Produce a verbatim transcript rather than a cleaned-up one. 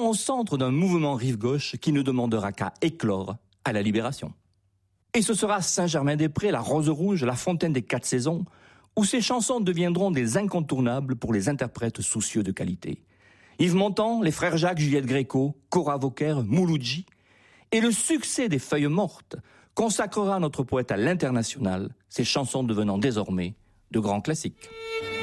au centre d'un mouvement rive-gauche qui ne demandera qu'à éclore à la Libération. Et ce sera Saint-Germain-des-Prés, la Rose Rouge, la Fontaine des Quatre Saisons, où ces chansons deviendront des incontournables pour les interprètes soucieux de qualité. Yves Montand, les frères Jacques, Juliette Gréco, Cora Vauquer, Mouloudji. Et le succès des Feuilles mortes consacrera notre poète à l'international, ses chansons devenant désormais de grands classiques.